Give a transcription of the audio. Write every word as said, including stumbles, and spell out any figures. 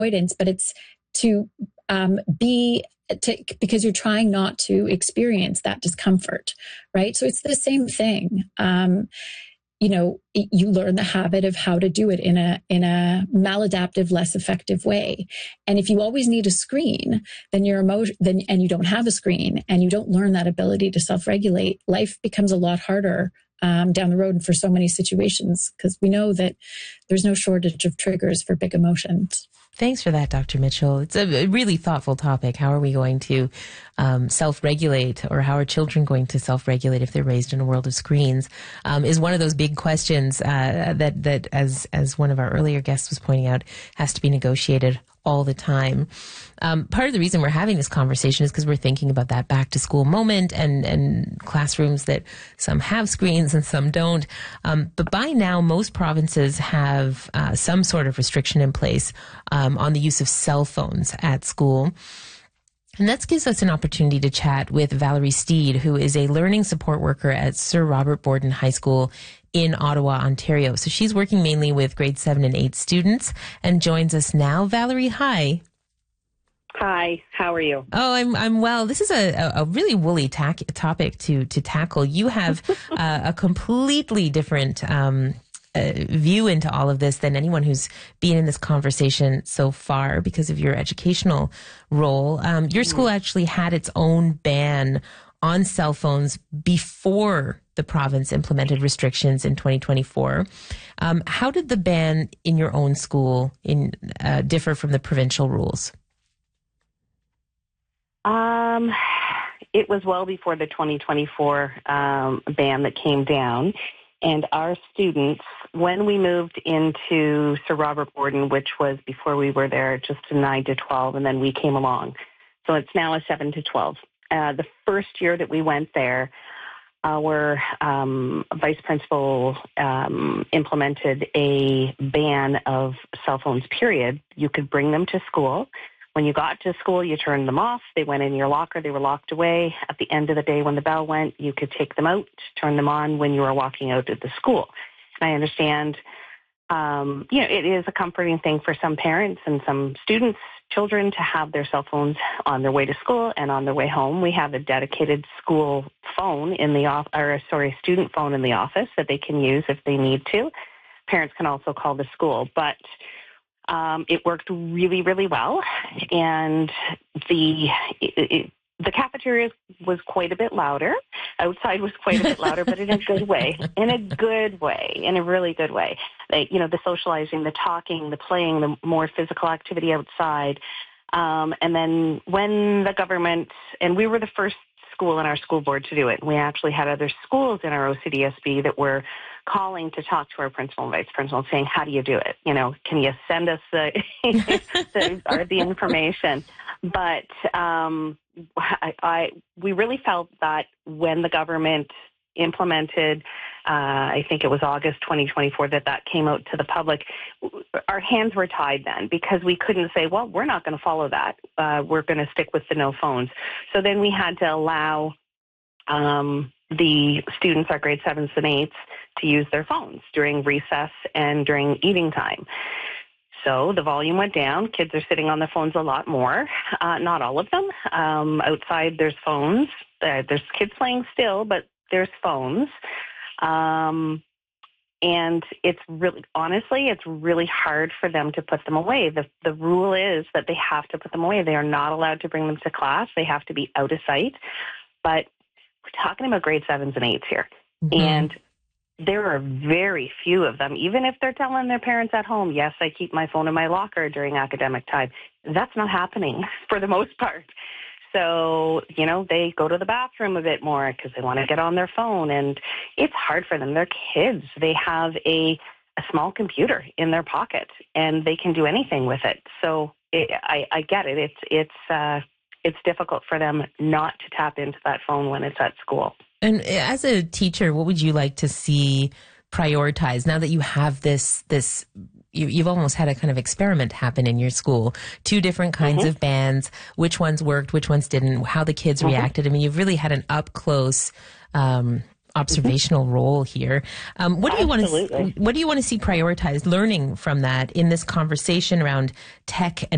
avoidance, but it's to um, be to, because you're trying not to experience that discomfort, right? So it's the same thing. Um, you know, you learn the habit of how to do it in a, in a maladaptive, less effective way. And if you always need a screen, then your emotion, then, and you don't have a screen and you don't learn that ability to self-regulate, life becomes a lot harder um, down the road for so many situations, because we know that there's no shortage of triggers for big emotions. Thanks for that, Doctor Mitchell. It's a really thoughtful topic. How are we going to um, self-regulate, or how are children going to self-regulate if they're raised in a world of screens? Um, is one of those big questions uh, that, that, as as one of our earlier guests was pointing out, has to be negotiated all the time. Um, part of the reason we're having this conversation is because we're thinking about that back to school moment and, and classrooms that some have screens and some don't. Um, but by now, most provinces have uh, some sort of restriction in place um, on the use of cell phones at school. And that gives us an opportunity to chat with Valerie Steed, who is a learning support worker at Sir Robert Borden High School in Ottawa, Ontario. So she's working mainly with grade seven and eight students and joins us now. Valerie, hi. Hi, how are you? Oh, I'm I'm well. This is a, a really woolly ta- topic to to tackle. You have uh, a completely different um, uh, view into all of this than anyone who's been in this conversation so far because of your educational role. Um, your school actually had its own ban on cell phones before the province implemented restrictions in twenty twenty-four. Um, how did the ban in your own school in uh, differ from the provincial rules? Um, it was well before the twenty twenty-four um, ban that came down. And our students, when we moved into Sir Robert Borden, which was before we were there, just a nine to twelve, and then we came along. So it's now a seven to twelve. Uh, the first year that we went there, our um, vice principal um, implemented a ban of cell phones, period. You could bring them to school. When you got to school, you turned them off. They went in your locker. They were locked away. At the end of the day, when the bell went, you could take them out, turn them on when you were walking out of the school. And I understand, um, you know, it is a comforting thing for some parents and some students, children, to have their cell phones on their way to school and on their way home. We have a dedicated school phone in the off, or sorry, student phone in the office that they can use if they need to. Parents can also call the school, but um, it worked really, really well. And the it, it, the cafeteria was quite a bit louder. Outside was quite a bit louder, but in a good way, in a good way, in a really good way. They, you know, the socializing, the talking, the playing, the more physical activity outside. Um, and then when the government, and we were the first school in our school board to do it. We actually had other schools in our O C D S B that were calling to talk to our principal and vice principal saying, how do you do it? You know, can you send us the, the, or the information? But um, I, I, we really felt that when the government implemented, uh, I think it was August twenty twenty-four, that that came out to the public, our hands were tied then because we couldn't say, well, we're not going to follow that. Uh, we're going to stick with the no phones. So then we had to allow um, the students, our grade sevens and eights, to use their phones during recess and during eating time. So the volume went down. Kids are sitting on their phones a lot more. Uh, not all of them. Um, outside, there's phones. Uh, there's kids playing still, but there's phones. Um, and it's really, honestly, it's really hard for them to put them away. The, the rule is that they have to put them away. They are not allowed to bring them to class. They have to be out of sight. But we're talking about grade sevens and eights here. Mm-hmm. And there are very few of them, even if they're telling their parents at home, yes, I keep my phone in my locker during academic time. That's not happening for the most part. So, you know, they go to the bathroom a bit more because they want to get on their phone, and it's hard for them. They're kids. They have a, a small computer in their pocket, and they can do anything with it. So it, I, I get it. It's, it's, uh, it's difficult for them not to tap into that phone when it's at school. And as a teacher, what would you like to see prioritized now that you have this, this, you, you've almost had a kind of experiment happen in your school, two different kinds mm-hmm. of bans, which ones worked, which ones didn't, how the kids mm-hmm. reacted. I mean, you've really had an up close, um, observational mm-hmm. role here. Um, what do you want to, what do you want to see prioritized learning from that in this conversation around tech and